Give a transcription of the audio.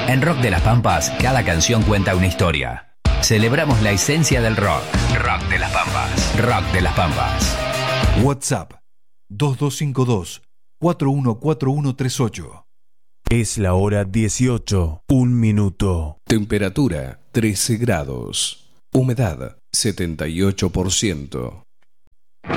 En Rock de las Pampas, cada canción cuenta una historia. Celebramos la esencia del rock. Rock de las Pampas. Rock de las Pampas. WhatsApp 2252-414138. Es la hora 18, 1 minuto. Temperatura 13 grados. Humedad 78%.